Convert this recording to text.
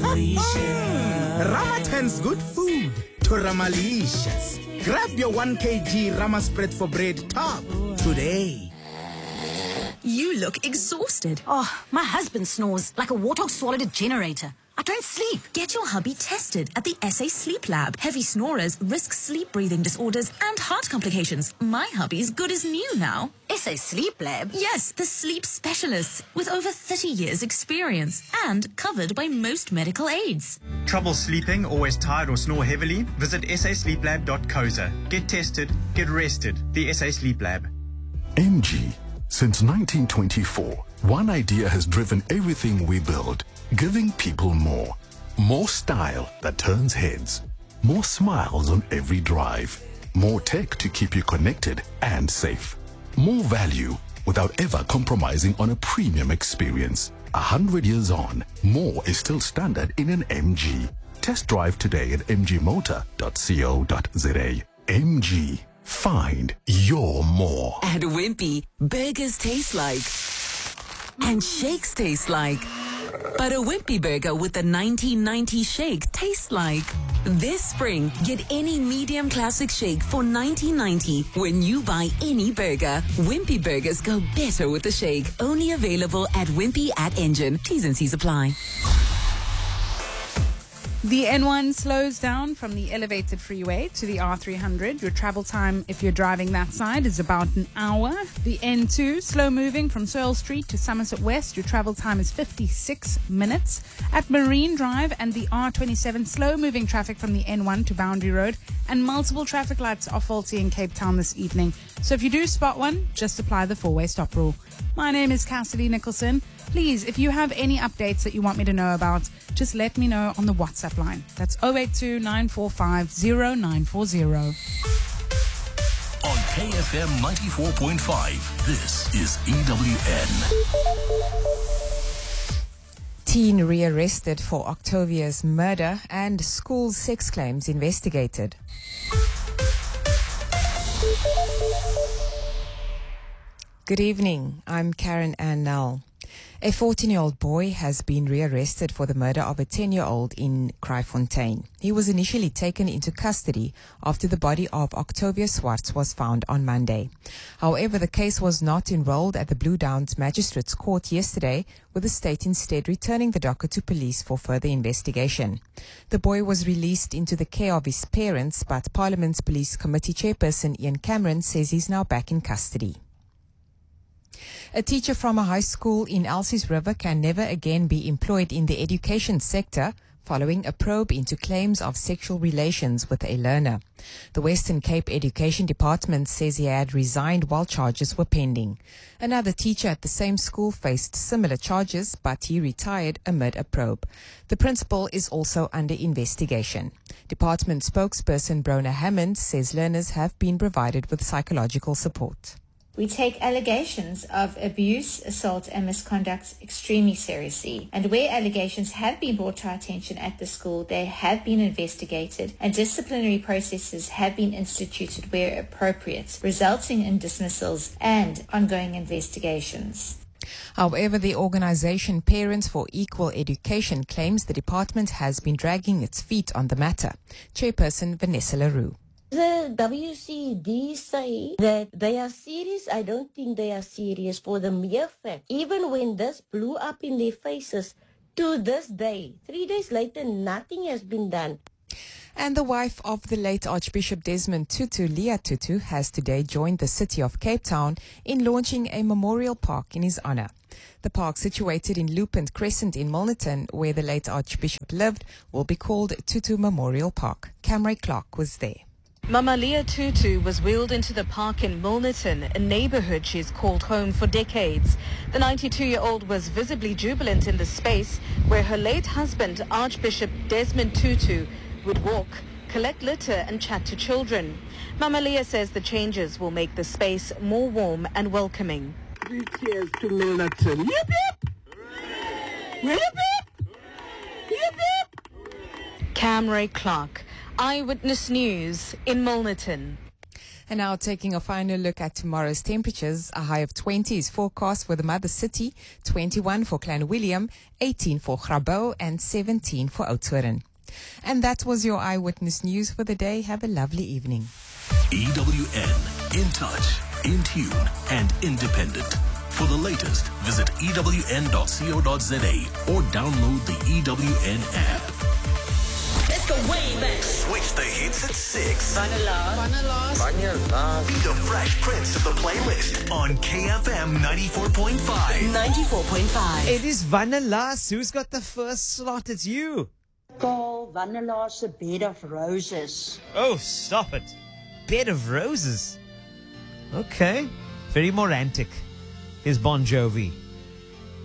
Ramatan's good food to Ramalicious. Grab your 1 kg Rama spread for bread top today. You look exhausted. Oh, my husband snores like a warthog swallowed a generator. I don't sleep. Get your hubby tested at the SA Sleep Lab. Heavy snorers risk sleep breathing disorders and heart complications. My hubby's good as new now. SA Sleep Lab? Yes, the sleep specialists with over 30 years experience and covered by most medical aids. Trouble sleeping, always tired or snore heavily? Visit sasleeplab.co.za. Get tested, get rested. The SA Sleep Lab. MG. Since 1924, one idea has driven everything we build. Giving people more. More style that turns heads. More smiles on every drive. More tech to keep you connected and safe. More value without ever compromising on a premium experience. 100 years on, more is still standard in an MG. Test drive today at mgmotor.co.za. MG. Find your more. At Wimpy, burgers taste like and shakes taste like. But a Wimpy burger with the 1990 shake tastes like. This spring, get any medium classic shake for $19.90 when you buy any burger. Wimpy burgers go better with the shake. Only available at Wimpy at Engine. T's and C's apply. The N1 slows down from the elevated freeway to the R300. Your travel time, if you're driving that side, is about an hour. The N2, slow moving from Searle Street to Somerset West. Your travel time is 56 minutes. At Marine Drive and the R27, slow moving traffic from the N1 to Boundary Road. And multiple traffic lights are faulty in Cape Town this evening. So if you do spot one, just apply the four-way stop rule. My name is Cassidy Nicholson. Please, if you have any updates that you want me to know about, just let me know on the WhatsApp line. That's 082-945-0940. On KFM 94.5, this is EWN. Teen rearrested for Octavia's murder and school sex claims investigated. Good evening, I'm Karen Ann Null. A 14-year-old boy has been rearrested for the murder of a 10-year-old in Kraaifontein. He was initially taken into custody after the body of Octavia Swartz was found on Monday. However, the case was not enrolled at the Blue Downs Magistrates Court yesterday, with the state instead returning the docket to police for further investigation. The boy was released into the care of his parents, but Parliament's Police Committee Chairperson Ian Cameron says he's now back in custody. A teacher from a high school in Elsie's River can never again be employed in the education sector following a probe into claims of sexual relations with a learner. The Western Cape Education Department says he had resigned while charges were pending. Another teacher at the same school faced similar charges, but he retired amid a probe. The principal is also under investigation. Department spokesperson Brona Hammond says learners have been provided with psychological support. We take allegations of abuse, assault and misconduct extremely seriously, and where allegations have been brought to our attention at the school, they have been investigated and disciplinary processes have been instituted where appropriate, resulting in dismissals and ongoing investigations. However, the organization Parents for Equal Education claims the department has been dragging its feet on the matter. Chairperson Vanessa LaRue. The WCD say that they are serious. I don't think they are serious for the mere fact, even when this blew up in their faces, to this day, 3 days later, nothing has been done. And the wife of the late Archbishop Desmond Tutu, Leah Tutu, has today joined the city of Cape Town in launching a memorial park in his honor. The park, situated in Lupin Crescent in Milnerton, where the late Archbishop lived, will be called Tutu Memorial Park. Camry Clark was there. Mama Leah Tutu was wheeled into the park in Milnerton, a neighborhood she's called home for decades. The 92-year-old was visibly jubilant in the space where her late husband, Archbishop Desmond Tutu, would walk, collect litter and chat to children. Mama Leah says the changes will make the space more warm and welcoming. 3 cheers to Milnerton. Yip, yip! Yip, yip! Yip, yip! Camry Clark, Eyewitness News in Milnerton. And now taking a final look at tomorrow's temperatures, a high of 20 is forecast for the mother city, 21 for Clanwilliam, 18 for Grabouw, and 17 for Oudtshoorn. And that was your Eyewitness News for the day. Have a lovely evening. EWN, in touch, in tune, and independent. For the latest, visit ewn.co.za or download the EWN app. Let's go way back. Switch the hits at 6. Vanilla. Be the Fresh Prince of the playlist on KFM 94.5. 94.5. It is Vanilla. Who's got the first slot? It's you. Call Vanilla's a Bed of Roses. Oh, stop it. Bed of Roses. Okay. Very morantic. Is Bon Jovi.